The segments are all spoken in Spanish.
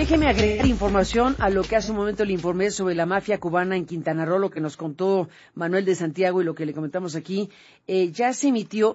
Déjeme agregar información a lo que hace un momento le informé sobre la mafia cubana en Quintana Roo, lo que nos contó Manuel de Santiago y lo que le comentamos aquí. Ya se emitió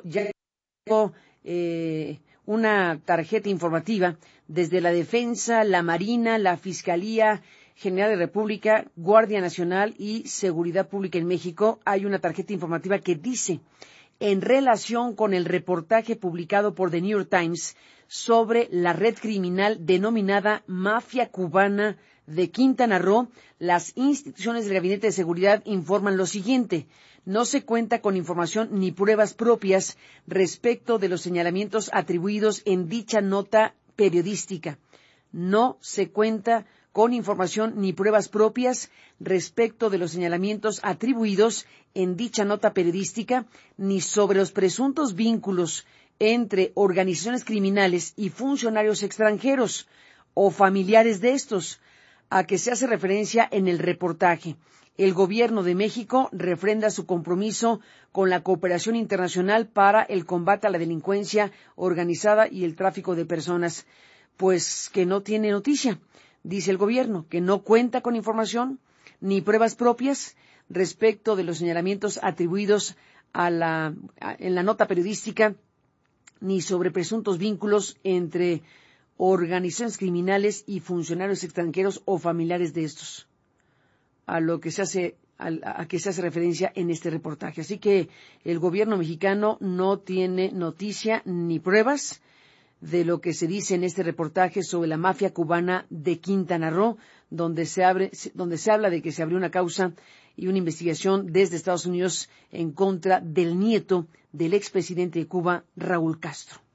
una tarjeta informativa desde la Defensa, la Marina, la Fiscalía General de la República, Guardia Nacional y Seguridad Pública en México. Hay una tarjeta informativa que dice, en relación con el reportaje publicado por The New York Times sobre la red criminal denominada Mafia Cubana de Quintana Roo, las instituciones del Gabinete de Seguridad informan lo siguiente. No se cuenta con información ni pruebas propias respecto de los señalamientos atribuidos en dicha nota periodística. No se cuenta con información ni pruebas propias respecto de los señalamientos atribuidos en dicha nota periodística, ni sobre los presuntos vínculos entre organizaciones criminales y funcionarios extranjeros o familiares de estos, a que se hace referencia en el reportaje. El Gobierno de México refrenda su compromiso con la cooperación internacional para el combate a la delincuencia organizada y el tráfico de personas. Pues que no tiene noticia, dice el Gobierno, que no cuenta con información ni pruebas propias respecto de los señalamientos atribuidos en la nota periodística, ni sobre presuntos vínculos entre organizaciones criminales y funcionarios extranjeros o familiares de estos, a que se hace referencia en este reportaje. Así que el gobierno mexicano no tiene noticia ni pruebas de lo que se dice en este reportaje sobre la mafia cubana de Quintana Roo, donde se habla de que se abrió una causa y una investigación desde Estados Unidos en contra del nieto del expresidente de Cuba, Raúl Castro.